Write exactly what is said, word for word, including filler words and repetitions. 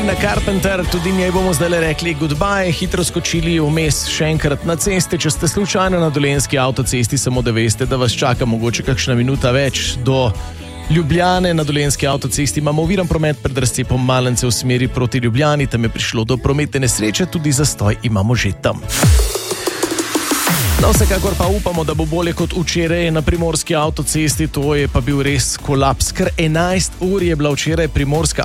Na Carpenter, tudi njej bomo zdaj rekli goodbye, hitro skočili vmes še enkrat na ceste. Če ste slučajno na Dolenjski avtocesti, samo da veste, da vas čaka mogoče kakšna minuta več do Ljubljane. Na Dolenjski avtocesti imamo oviran promet pred razcepom Malence v smeri proti Ljubljani. Tam je prišlo do prometne nesreče, tudi zastoj imamo že tam. No, vsekakor pa upamo, da bo bolje kot včeraj na primorski avtocesti, to je pa bil res kolaps. Kar enajst ur je bila včeraj primorska